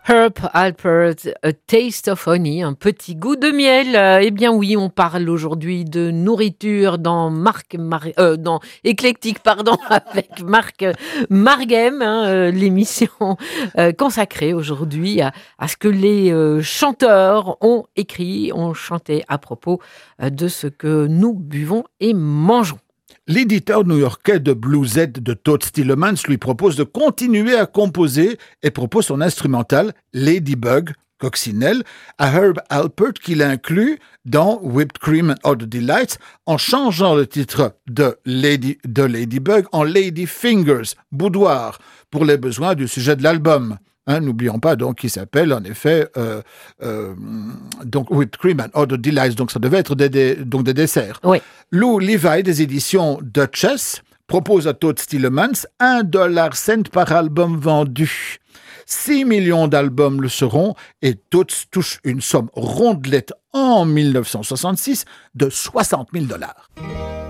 Herb Alpert, A Taste of Honey, un petit goût de miel. Eh bien oui, on parle aujourd'hui de nourriture dans dans Éclectique, pardon, avec Marc Marghem, l'émission consacrée aujourd'hui à ce que les chanteurs ont écrit, ont chanté à propos de ce que nous buvons et mangeons. L'éditeur new-yorkais de Bluesette de Todd Tillemans lui propose de continuer à composer et propose son instrumental Ladybug, Coccinelle, à Herb Alpert qu'il inclut dans Whipped Cream and Other Delights en changeant le titre de Ladybug en Lady Fingers, boudoir, pour les besoins du sujet de l'album. N'oublions pas donc qu'il s'appelle en effet donc Whipped Cream and Other Delights, donc ça devait être des desserts. Oui. Lou Levi des éditions Duchess propose à Todd Tillemans $1 par album vendu. 6 millions d'albums le seront et Todd touche une somme rondelette en 1966 de $60 000.